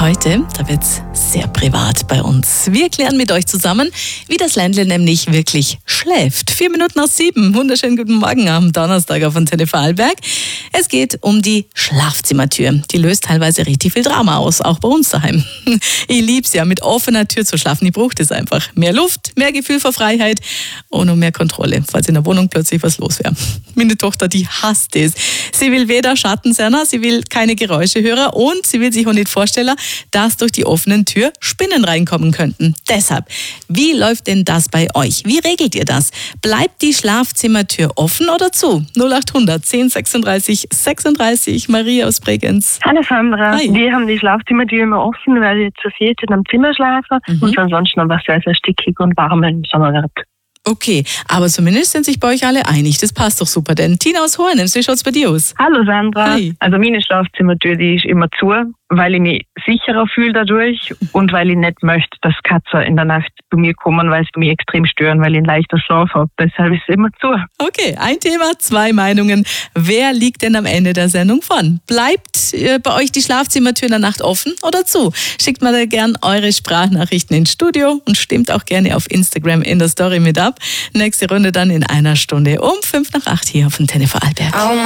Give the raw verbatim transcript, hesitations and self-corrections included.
Heute, da wird's sehr privat bei uns. Wir klären mit euch zusammen, wie das Ländle nämlich wirklich schläft. Vier Minuten nach sieben. Wunderschönen guten Morgen am Donnerstag auf Antenne Vorarlberg. Es geht um die Schlafzimmertür. Die löst teilweise richtig viel Drama aus, auch bei uns daheim. Ich lieb's ja, mit offener Tür zu schlafen. Ich brauche das einfach. Mehr Luft, mehr Gefühl für Freiheit und noch mehr Kontrolle, falls in der Wohnung plötzlich was los wäre. Meine Tochter, die hasst es. Sie will weder Schatten sehen, sie will keine Geräusche hören und sie will sich auch nicht vorstellen, dass durch die offenen Tür Spinnen reinkommen könnten. Deshalb, wie läuft denn das bei euch? Wie regelt ihr das? Bleibt die Schlafzimmertür offen oder zu? null acht hundert zehn sechsunddreißig sechsunddreißig, Maria aus Bregenz. Hallo Sandra, Hi. wir haben die Schlafzimmertür immer offen, weil wir zu viert in einem Zimmer schlafen Mhm. und ansonsten aber sehr, sehr stickig und warm im Sommer wird. Okay, aber zumindest sind sich bei euch alle einig. Das passt doch super, denn Tina aus Hohenems, wie schaut's bei dir aus? Hallo Sandra, Hi. also meine Schlafzimmertür, die ist immer zu, weil ich mich sicherer fühle dadurch und weil ich nicht möchte, dass Katzen in der Nacht zu mir kommen, weil sie mich extrem stören, weil ich einen leichten Schlaf habe. Deshalb ist es immer zu. Okay, ein Thema, zwei Meinungen. Wer liegt denn am Ende der Sendung vorn? Bleibt äh, bei euch die Schlafzimmertür in der Nacht offen oder zu? Schickt mal da gern eure Sprachnachrichten ins Studio und stimmt auch gerne auf Instagram in der Story mit ab. Nächste Runde dann in einer Stunde um fünf nach acht hier auf Antenne Vorarlberg.